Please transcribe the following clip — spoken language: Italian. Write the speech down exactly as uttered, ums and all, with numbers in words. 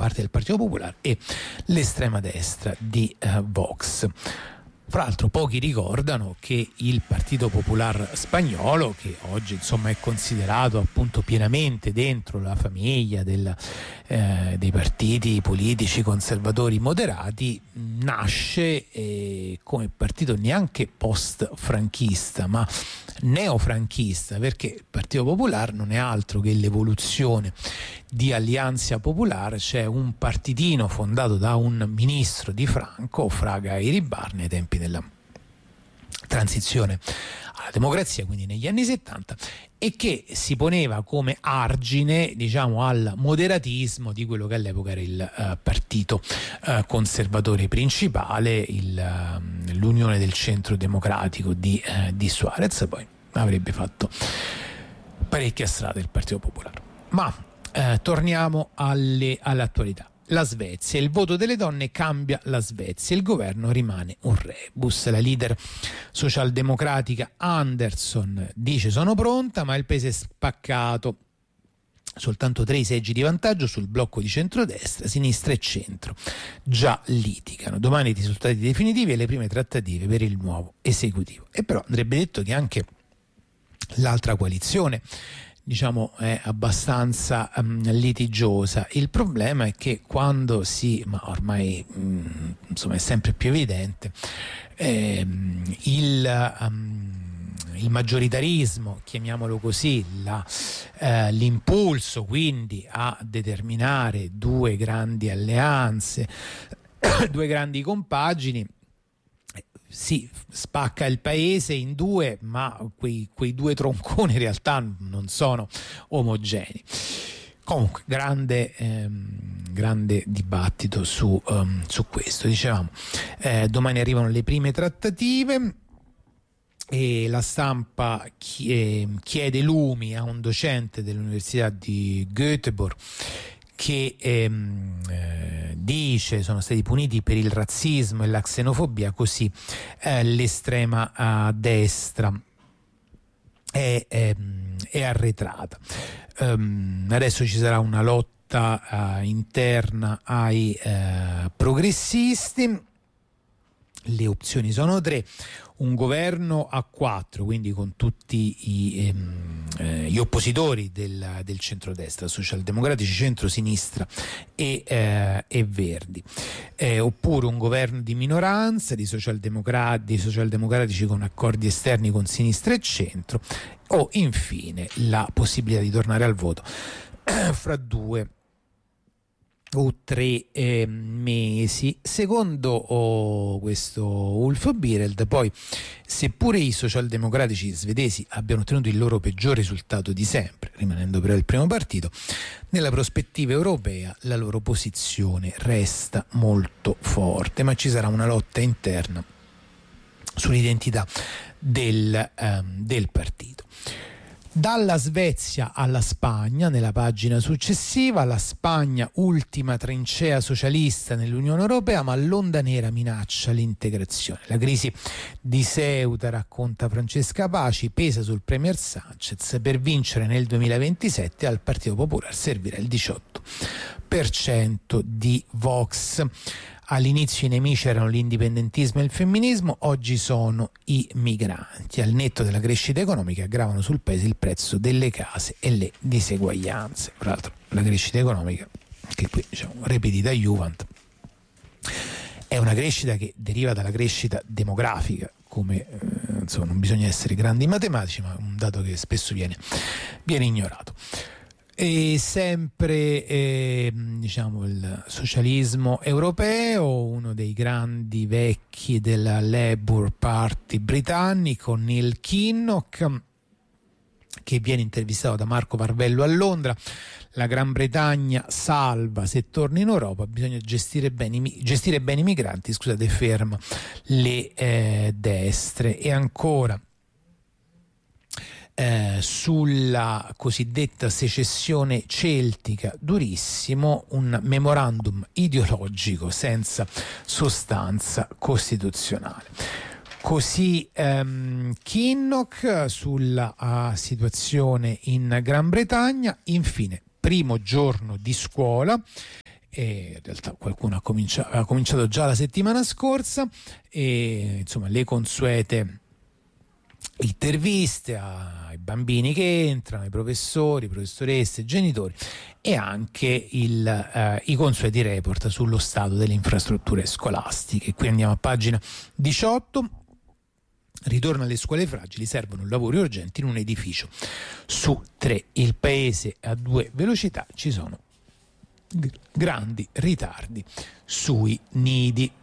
parte del Partito Popolare, e l'estrema destra di eh, Vox. Fra l'altro pochi ricordano che il Partito Popular spagnolo, che oggi insomma è considerato appunto pienamente dentro la famiglia del, eh, dei partiti politici conservatori moderati, nasce eh, come partito neanche post-franchista ma neofranchista, perché il Partito Popular non è altro che l'evoluzione di Alianza Popular. C'è un partitino fondato da un ministro di Franco, Fraga Iribarne, ai tempi della transizione alla democrazia, quindi negli anni settanta, e che si poneva come argine, diciamo, al moderatismo di quello che all'epoca era il uh, partito uh, conservatore principale, il, uh, l'Unione del Centro Democratico di, uh, di Suarez. Poi avrebbe fatto parecchia strada il Partito Popolare. Ma uh, torniamo alle, all'attualità. La Svezia, il voto delle donne cambia la Svezia, il governo rimane un rebus. La leader socialdemocratica Andersson dice: sono pronta, ma il paese è spaccato. Soltanto tre seggi di vantaggio sul blocco di centrodestra, sinistra e centro già litigano. Domani i risultati definitivi e le prime trattative per il nuovo esecutivo. E però andrebbe detto che anche l'altra coalizione, diciamo, è abbastanza um, litigiosa. Il problema è che quando si, ma ormai um, insomma è sempre più evidente, ehm, il, um, il maggioritarismo, chiamiamolo così, la, eh, l'impulso quindi a determinare due grandi alleanze, due grandi compagini, sì, spacca il paese in due, ma quei, quei due tronconi in realtà non sono omogenei. Comunque, grande, ehm, grande dibattito su, um, su questo. Dicevamo, eh, domani arrivano le prime trattative e la Stampa chiede lumi a un docente dell'Università di Göteborg che ehm, eh, dice sono stati puniti per il razzismo e la xenofobia, così eh, l'estrema eh, destra è, è, è arretrata. Um, adesso ci sarà una lotta uh, interna ai uh, progressisti. Le opzioni sono tre: un governo a quattro, quindi con tutti i, ehm, eh, gli oppositori del, del centrodestra, socialdemocratici, centrosinistra e, eh, e verdi, eh, oppure un governo di minoranza di socialdemocratici, socialdemocratici con accordi esterni con sinistra e centro, o infine la possibilità di tornare al voto fra due o tre eh, mesi. Secondo oh, questo Ulf Bireld, poi, seppure i socialdemocratici svedesi abbiano ottenuto il loro peggior risultato di sempre, rimanendo però il primo partito, nella prospettiva europea la loro posizione resta molto forte, ma ci sarà una lotta interna sull'identità del, um, del partito. Dalla Svezia alla Spagna, nella pagina successiva, la Spagna ultima trincea socialista nell'Unione Europea, ma l'onda nera minaccia l'integrazione. La crisi di Ceuta, racconta Francesca Paci, pesa sul premier Sánchez. Per vincere nel duemilaventisette al Partito Popolare servirà il diciotto per cento di Vox. All'inizio i nemici erano l'indipendentismo e il femminismo, oggi sono i migranti. Al netto della crescita economica aggravano sul paese il prezzo delle case e le diseguaglianze. Tra l'altro la crescita economica, che qui diciamo ripetita Juvent, è una crescita che deriva dalla crescita demografica, come eh, insomma non bisogna essere grandi matematici, ma un dato che spesso viene, viene ignorato. E sempre eh, diciamo il socialismo europeo, uno dei grandi vecchi della Labour Party britannico, Neil Kinnock, che viene intervistato da Marco Parvello a Londra. La Gran Bretagna salva se torna in Europa, bisogna gestire bene i, gestire bene i migranti, scusate, ferma le eh, destre. E ancora Eh, sulla cosiddetta secessione celtica, durissimo, un memorandum ideologico senza sostanza costituzionale. Così ehm, Kinnock sulla uh, situazione in Gran Bretagna. Infine, primo giorno di scuola e in realtà qualcuno ha cominciato, ha cominciato già la settimana scorsa, e insomma le consuete interviste ai bambini che entrano, ai professori, professoresse, genitori, e anche il, eh, i consueti report sullo stato delle infrastrutture scolastiche. Qui andiamo a pagina diciotto. Ritorno alle scuole fragili, servono lavori urgenti in un edificio su tre. Il paese a due velocità, ci sono grandi ritardi sui nidi.